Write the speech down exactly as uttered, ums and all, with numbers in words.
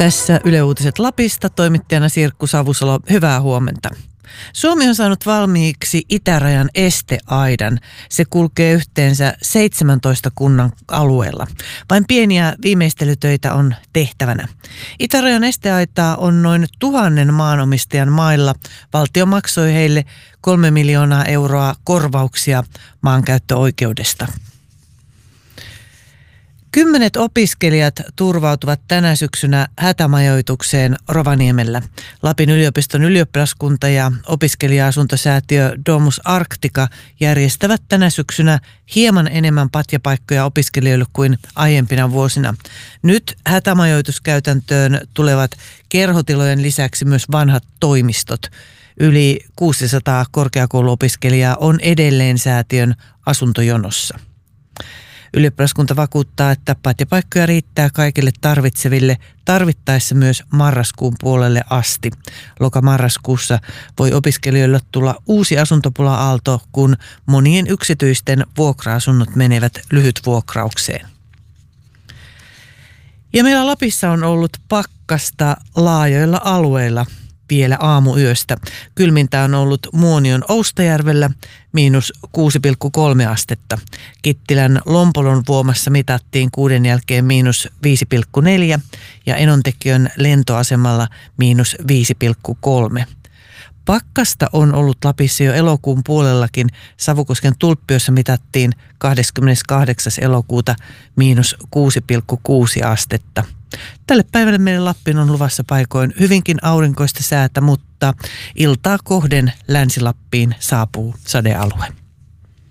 Tässä Yle Uutiset Lapista, toimittajana Sirkku Savusalo. Hyvää huomenta. Suomi on saanut valmiiksi itärajan esteaidan. Se kulkee yhteensä seitsemäntoista kunnan alueella. Vain pieniä viimeistelytöitä on tehtävänä. Itärajan esteaitaa on noin tuhannen maanomistajan mailla. Valtio maksoi heille kolme miljoonaa euroa korvauksia maankäyttöoikeudesta. Kymmenet opiskelijat turvautuvat tänä syksynä hätämajoitukseen Rovaniemellä. Lapin yliopiston ylioppilaskunta ja opiskelija-asuntosäätiö Domus Arctica järjestävät tänä syksynä hieman enemmän patjapaikkoja opiskelijoille kuin aiempina vuosina. Nyt hätämajoituskäytäntöön tulevat kerhotilojen lisäksi myös vanhat toimistot. Yli kuusisataa korkeakouluopiskelijaa on edelleen säätiön asuntojonossa. Ylioppilaskunta vakuuttaa, että patjapaikkoja riittää kaikille tarvitseville, tarvittaessa myös marraskuun puolelle asti. Loka-marraskuussa voi opiskelijoille tulla uusi asuntopula-aalto, kun monien yksityisten vuokra-asunnot menevät lyhytvuokraukseen. Ja meillä Lapissa on ollut pakkasta laajoilla alueilla vielä aamuyöstä. Kylmintä on ollut Muonion Oustajärvellä miinus kuusi pilkku kolme astetta. Kittilän Lompolon Vuomassa mitattiin kuuden jälkeen miinus viisi pilkku neljä ja Enontekiön lentoasemalla miinus viisi pilkku kolme. Pakkasta on ollut Lapissa jo elokuun puolellakin. Savukosken Tulppiossa mitattiin kahdeskymmeneskahdeksas elokuuta miinus kuusi pilkku kuusi astetta. Tälle päivälle meidän Lappiin on luvassa paikoin hyvinkin aurinkoista säätä, mutta iltaa kohden Länsi-Lappiin saapuu sadealue.